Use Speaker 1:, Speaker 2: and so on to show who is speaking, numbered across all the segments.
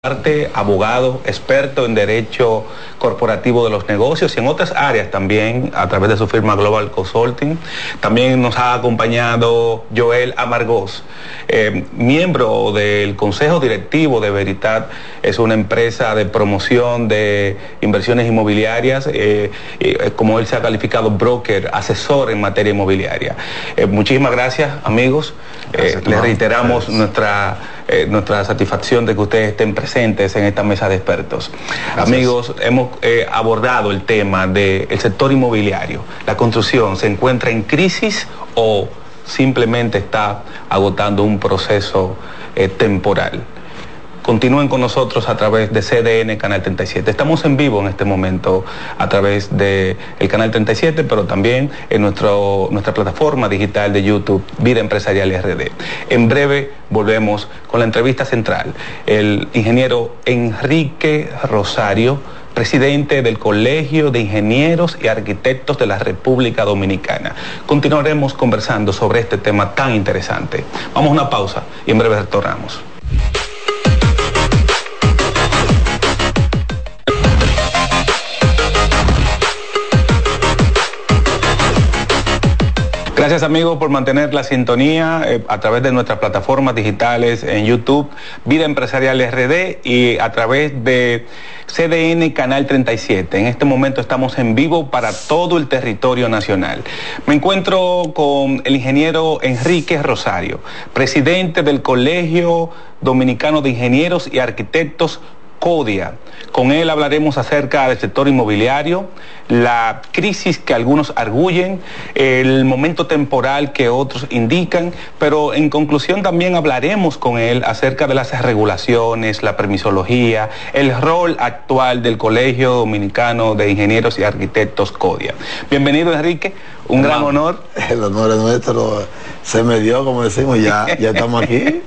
Speaker 1: abogado, experto en derecho corporativo de los negocios y en otras áreas también a través de su firma Global Consulting. También nos ha acompañado Joel Amargós, miembro del Consejo Directivo de Veritat. Es una empresa de promoción de inversiones inmobiliarias, como él se ha calificado, broker, asesor en materia inmobiliaria. Muchísimas gracias, amigos. Les reiteramos nuestra satisfacción de que ustedes estén presentes en esta mesa de expertos. Gracias. Amigos, hemos abordado el tema del sector inmobiliario. ¿La construcción se encuentra en crisis o simplemente está agotando un proceso temporal? Continúen con nosotros a través de CDN Canal 37. Estamos en vivo en este momento a través del Canal 37, pero también en nuestra plataforma digital de YouTube, Vida Empresarial RD. En breve volvemos con la entrevista central. El ingeniero Enrique Rosario, presidente del Colegio de Ingenieros y Arquitectos de la República Dominicana. Continuaremos conversando sobre este tema tan interesante. Vamos a una pausa y en breve retornamos. Gracias, amigos, por mantener la sintonía a través de nuestras plataformas digitales en YouTube, Vida Empresarial RD, y a través de CDN Canal 37. En este momento estamos en vivo para todo el territorio nacional. Me encuentro con el ingeniero Enrique Rosario, presidente del Colegio Dominicano de Ingenieros y Arquitectos, CODIA. Con él hablaremos acerca del sector inmobiliario, la crisis que algunos arguyen, el momento temporal que otros indican, pero en conclusión también hablaremos con él acerca de las regulaciones, la permisología, el rol actual del Colegio Dominicano de Ingenieros y Arquitectos, CODIA. Bienvenido, Enrique, un gran honor.
Speaker 2: El honor es nuestro, se me dio, como decimos, ya estamos aquí,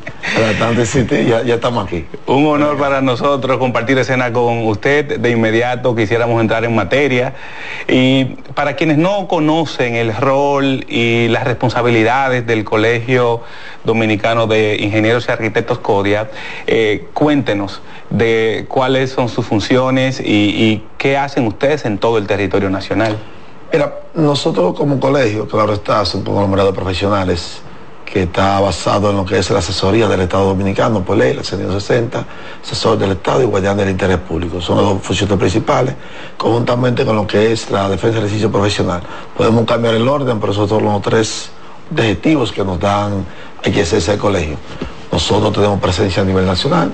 Speaker 2: ya estamos aquí.
Speaker 1: Un honor para nosotros compartir escena con usted. De inmediato quisiéramos entrar en materia. Y para quienes no conocen el rol y las responsabilidades del Colegio Dominicano de Ingenieros y Arquitectos, CODIA, cuéntenos de cuáles son sus funciones y qué hacen ustedes en todo el territorio nacional.
Speaker 2: Mira, nosotros como colegio, claro está, somos un conglomerado de profesionales que está basado en lo que es la asesoría del Estado Dominicano, por ley, la 160, asesor del Estado y guardián del interés público. Son las dos funciones principales, conjuntamente con lo que es la defensa del ejercicio profesional. Podemos cambiar el orden, pero esos son los tres objetivos que nos dan a que ejercer el colegio. Nosotros tenemos presencia a nivel nacional,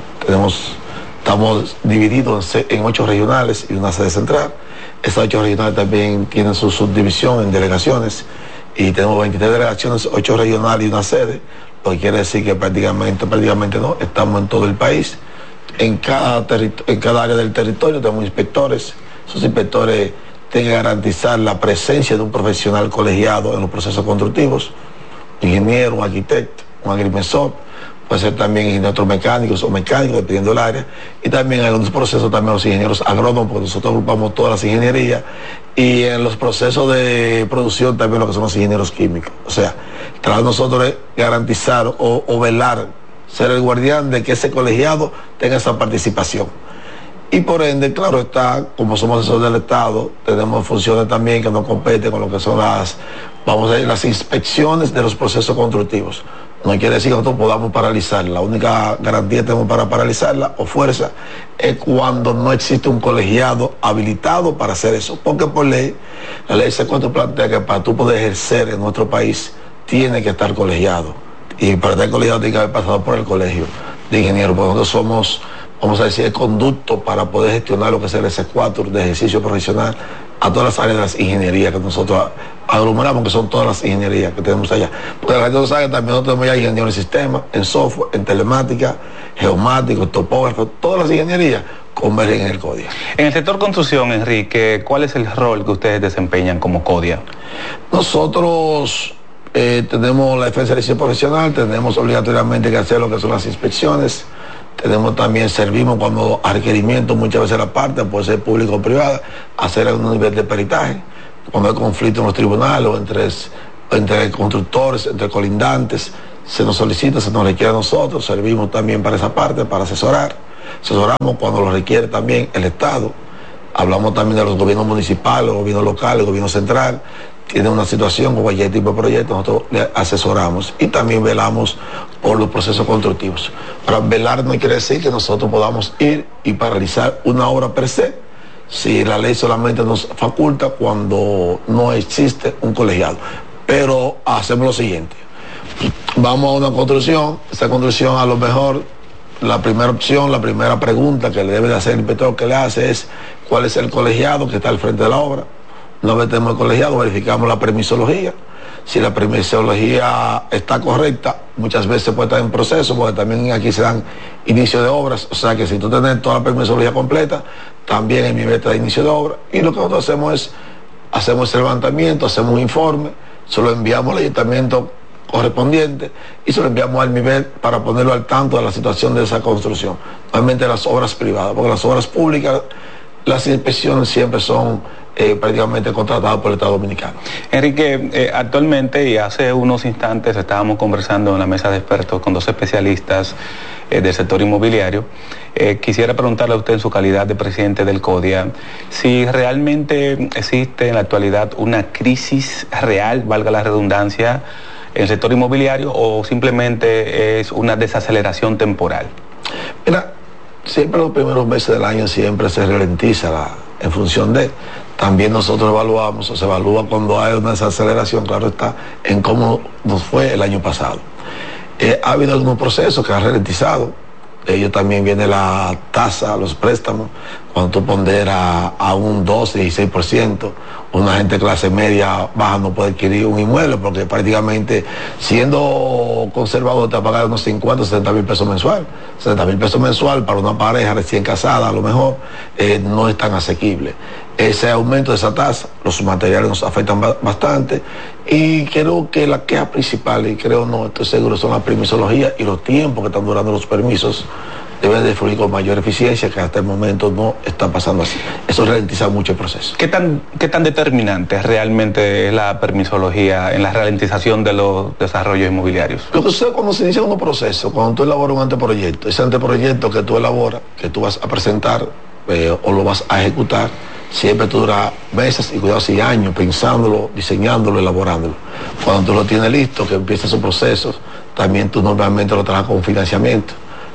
Speaker 2: estamos divididos en 8 regionales y una sede central. Esas 8 regionales también tienen su subdivisión en delegaciones, y tenemos 23 delegaciones, 8 regionales y una sede, lo que quiere decir que prácticamente no, estamos en todo el país. En cada área del territorio tenemos inspectores. Esos inspectores tienen que garantizar la presencia de un profesional colegiado en los procesos constructivos, un ingeniero, un arquitecto, un agrimensor, puede ser también ingenieros mecánicos o mecánicos, dependiendo del área, y también en algunos procesos también los ingenieros agrónomos, porque nosotros agrupamos todas las ingenierías, y en los procesos de producción también lo que son los ingenieros químicos. O sea, el trabajo de nosotros es garantizar o velar, ser el guardián de que ese colegiado tenga esa participación. Y por ende, claro está, como somos asesores del Estado, tenemos funciones también que nos competen con lo que son las inspecciones de los procesos constructivos. No quiere decir que nosotros podamos paralizarla. La única garantía que tenemos para paralizarla o fuerza es cuando no existe un colegiado habilitado para hacer eso. Porque por ley, la ley secuestro plantea que para tú poder ejercer en nuestro país, tiene que estar colegiado. Y para estar colegiado tiene que haber pasado por el colegio de ingenieros. Porque nosotros somos, vamos a decir, el conducto para poder gestionar lo que es el S4 de ejercicio profesional a todas las áreas de las ingenierías que nosotros aglomeramos, que son todas las ingenierías que tenemos allá. Porque la gente no sabe que también nosotros tenemos ya ingenieros en sistemas, en software, en telemática, geomáticos, topógrafos, todas las ingenierías convergen en el CODIA.
Speaker 1: En el sector construcción, Enrique, ¿cuál es el rol que ustedes desempeñan como CODIA?
Speaker 2: Nosotros tenemos la defensa del ejercicio profesional, tenemos obligatoriamente que hacer lo que son las inspecciones. Tenemos también, servimos cuando a requerimiento, muchas veces la parte, puede ser público o privada, hacer algún nivel de peritaje, cuando hay conflicto en los tribunales o entre constructores, entre colindantes, se nos solicita, se nos requiere a nosotros, servimos también para esa parte, para asesorar. Asesoramos cuando lo requiere también el Estado. Hablamos también de los gobiernos municipales, los gobiernos locales, el gobierno central. Tiene una situación con cualquier tipo de proyecto, nosotros le asesoramos y también velamos por los procesos constructivos. Para velar no quiere decir que nosotros podamos ir y paralizar una obra per se, si la ley solamente nos faculta cuando no existe un colegiado. Pero hacemos lo siguiente, vamos a una construcción, esa construcción a lo mejor, la primera opción, la primera pregunta que le debe de hacer el inspector que le hace es cuál es el colegiado que está al frente de la obra. Una vez tenemos el colegiado, verificamos la permisología. Si la permisología está correcta, muchas veces puede estar en proceso, porque también aquí se dan inicio de obras. O sea que si tú tienes toda la permisología completa, también el MIBET da inicio de obra. Y lo que nosotros hacemos es, hacemos el levantamiento, hacemos un informe, se lo enviamos al ayuntamiento correspondiente y se lo enviamos al MIBET para ponerlo al tanto de la situación de esa construcción. Normalmente las obras privadas, porque las obras públicas, las inspecciones siempre son prácticamente contratado por el Estado Dominicano.
Speaker 1: Enrique, actualmente y hace unos instantes estábamos conversando en la mesa de expertos con dos especialistas del sector inmobiliario. Quisiera preguntarle a usted en su calidad de presidente del CODIA si realmente existe en la actualidad una crisis real, valga la redundancia, en el sector inmobiliario o simplemente es una desaceleración temporal.
Speaker 2: Mira, siempre los primeros meses del año siempre se ralentiza en función de... También nosotros evaluamos, o se evalúa cuando hay una desaceleración, claro está, en cómo nos fue el año pasado. Ha habido algunos procesos que han ralentizado. De ello también viene la tasa, los préstamos, cuando tú ponderas a un 12, 16%, una gente de clase media baja no puede adquirir un inmueble porque prácticamente siendo conservador te va a pagar unos 50, 60 mil pesos mensual. 60 mil pesos mensual para una pareja recién casada a lo mejor no es tan asequible. Ese aumento de esa tasa, los materiales nos afectan bastante y creo que la queja principal, y creo no, estoy seguro, son la permisología y los tiempos que están durando los permisos deben de fluir con mayor eficiencia, que hasta el momento no está pasando así. Eso ralentiza mucho el proceso.
Speaker 1: ¿Qué tan determinante realmente es la permisología en la ralentización de los desarrollos inmobiliarios?
Speaker 2: Lo que sucede cuando se inicia un proceso, cuando tú elaboras un anteproyecto, ese anteproyecto que tú elaboras, que tú vas a presentar o lo vas a ejecutar, siempre tú dura meses y cuidado si años pensándolo, diseñándolo, elaborándolo. Cuando tú lo tienes listo, que empieza su proceso, también tú normalmente lo trabajas con financiamiento.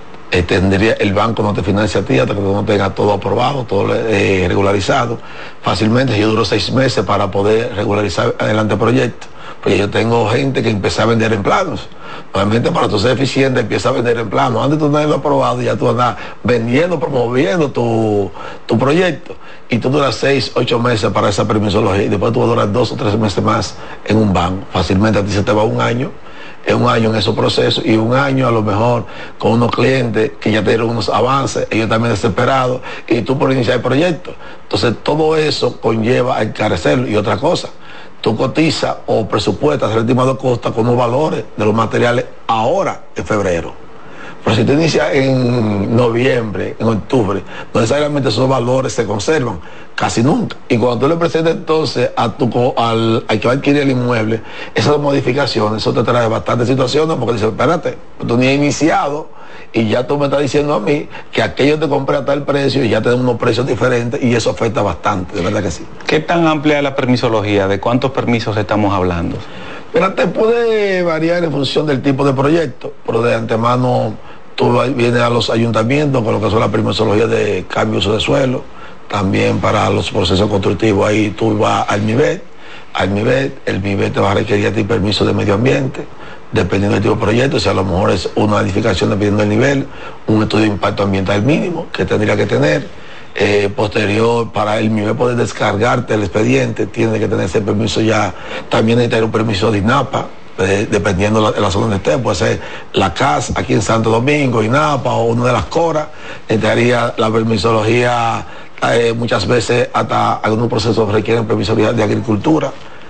Speaker 2: El banco no te financia a ti hasta que tú no tengas todo aprobado, todo regularizado. Fácilmente yo duro 6 meses para poder regularizar el anteproyecto, porque yo tengo gente que empieza a vender en planos. Normalmente para tú ser eficiente empieza a vender en planos. Antes tú no lo aprobado y ya tú andas vendiendo, promoviendo tu proyecto. Y tú duras 6, 8 meses para esa permisología y después tú vas a durar 2 o 3 meses más en un banco. Fácilmente a ti se te va un año en esos procesos y un año a lo mejor con unos clientes que ya tienen unos avances, ellos también desesperados y tú por iniciar el proyecto. Entonces todo eso conlleva a encarecerlo. Y otra cosa, tú cotizas o presupuestas el estimado de costa con los valores de los materiales ahora en febrero. Pero si tú inicias en noviembre, en octubre, no necesariamente esos valores se conservan, casi nunca. Y cuando tú le presentas entonces al que va a adquirir el inmueble, esas modificaciones, eso te trae bastantes situaciones porque dices, espérate, tú ni has iniciado y ya tú me estás diciendo a mí que aquello te compré a tal precio y ya tenemos unos precios diferentes y eso afecta bastante, de verdad que sí.
Speaker 1: ¿Qué tan amplia es la permisología? ¿De cuántos permisos estamos hablando?
Speaker 2: Mira, te puede variar en función del tipo de proyecto, pero de antemano tú vienes a los ayuntamientos con lo que son la permisología de cambio de uso de suelo, también para los procesos constructivos ahí tú vas al MIBET, el MIBET te va a requerir a ti permiso de medio ambiente, dependiendo del tipo de proyecto, si a lo mejor es una edificación dependiendo del nivel, un estudio de impacto ambiental mínimo que tendría que tener, posterior para el MIBET poder descargarte el expediente, tiene que tener ese permiso ya, también necesita un permiso de INAPA, dependiendo de la zona donde esté, puede ser la CAS aquí en Santo Domingo, INAPA o una de las CORA, necesitaría la permisología, muchas veces hasta algunos procesos requieren permisología de agricultura,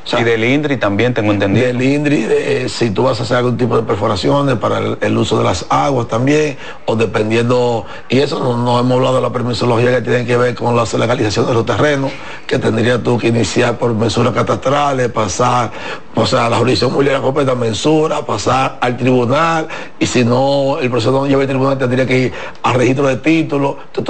Speaker 2: O sea,
Speaker 1: y del INDRI también tengo entendido.
Speaker 2: Del INDRI, si tú vas a hacer algún tipo de perforaciones para el uso de las aguas también, o dependiendo, y eso no hemos hablado de la permisología que tiene que ver con la legalización de los terrenos, que tendrías tú que iniciar por mensuras catastrales, pasar, o sea, la jurisdicción inmobiliaria completa, mensura, pasar al tribunal, y si no, el proceso no lleva al tribunal, tendría que ir al registro de títulos.